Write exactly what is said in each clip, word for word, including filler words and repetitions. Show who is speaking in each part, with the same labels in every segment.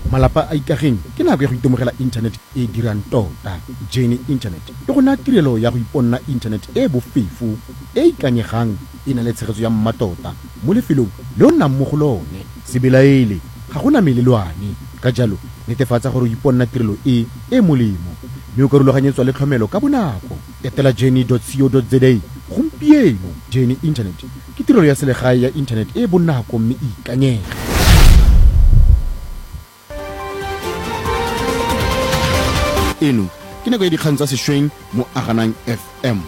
Speaker 1: malapa a ikageng ke nako ya go itemogela internet e dirang tota. Journey Internet e go naya tirelo ya go iponna internet e bofefo e ikanyegang e na le tshegetso ya mmatota mo lefelong le o nnang mo go lone. Sebelaele ga gona melelwane, ka jalo netefatsa gore o iponna tirelo e e molemo mme o ka rulaganyetswa le tlhomelo ka bonako. Etela journey dot co dot za gompieno. Journey Internet ke tirelo ya selegae ya internet e bonako mme e ikanyega. Eno ke nako ya dikgang tsa sešweng mo Aganang F M.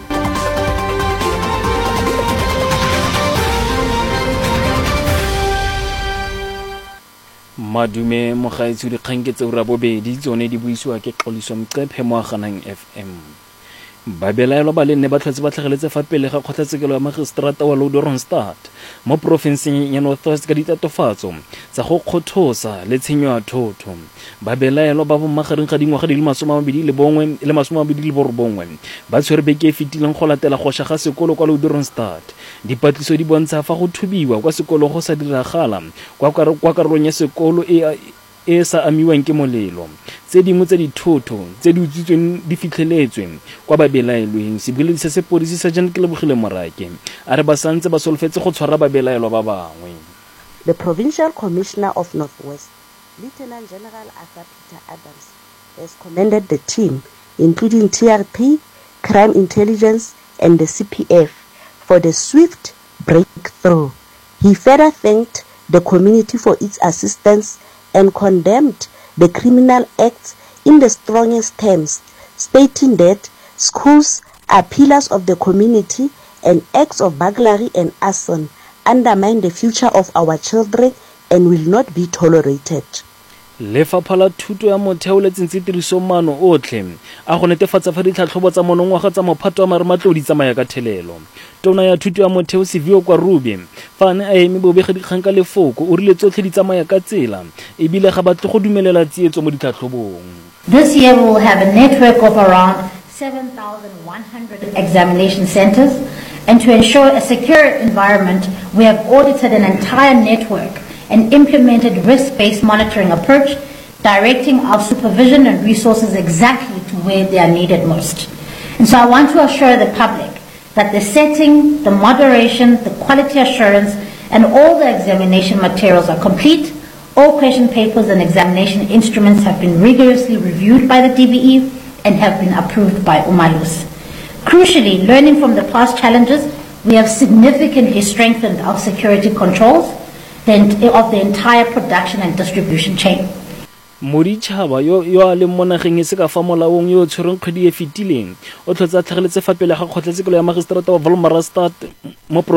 Speaker 2: Madume mogaetsi dikgang ke tse ura bobedi tsone di buisiwa ke Xoliso Mqephe mo Aganang F M. Babelaelwa ba le nne ba tlhotse ba tlhageletse fa pele ga kgotlatshekelo ya magistrata wa Loudoronstad mo porofenseng ya North West ka ditatofatso tsa go kgothosa le tshenyo ya thotho. Babelaelwa ba bo magareng ga dingwaga di le masome a mabedi le bongwe le masome a mabedi le borobongwe ba tshwere beke e fetileng go latela go shaga sekolo kwa Loudoronstad. Dipatlisiso di bontsha fa go thubiwa kwa sekolo go sa diragala kwa karolong ya sekolo e e sa amiwang ke molelo. Tse dingwe tse dithotho tse di utswitsweng di fitlheletswe kwa babelaelweng. Sebueledi se sepodisi sa Jan Kelebogile Morake a re ba santse ba solofetse go tshwara babelaelwa ba bangwe.
Speaker 3: The Provincial Commissioner of Northwest, Lieutenant General Arthur Peter Adams, has commended the team, including T R P, Crime Intelligence, and the C P F, for the swift breakthrough. He further thanked the community for its assistance and condemned the criminal acts in the strongest terms, stating that schools are pillars of the community and acts of burglary and arson undermine the future of our children and will not be tolerated.
Speaker 2: Lefapha la Thuto ya Motheo le tsentse tirisommaano otlhe a go netefatsa fa ditlhatlhobo tsa monongwaga tsa mophato wa marematlou di tsamaya ka thelelo. Tona ya Thuto ya Motheo Siviwe Kwarubi fa a ne a eme bobegakgang ka lefoko o rile tsotlhe di tsamaya ka tsela ebile ga batle go dumelela tsietso mo ditlhatlhobong.
Speaker 4: This year we will have a network of around seven thousand one hundred examination centers, and to ensure a secure environment we have audited an entire network and implemented risk-based monitoring approach, directing our supervision and resources exactly to where they are needed most. And so I want to assure the public that the setting, the moderation, the quality assurance, and all the examination materials are complete. All question papers and examination instruments have been rigorously reviewed by the D B E and have been approved by UMALUS. Crucially, learning from the past challenges, we have significantly strengthened our security controls of the entire production and distribution chain.
Speaker 2: Moditšhaba yo yo a leng mo nageng e se ka fa molaong yo tshwereng kgwedi e fetileng o tlhotse a tlhageletse fa pele ga kgotlatshekelo ya magistrata wa Wolmaranstad mo